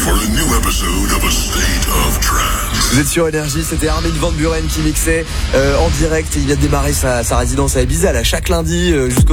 for a new episode of A State of Trance. Vous êtes sur Énergie, c'était Armin van Buuren qui mixait en direct. Il vient de démarrer sa résidence à Ibiza là, chaque lundi jusqu'au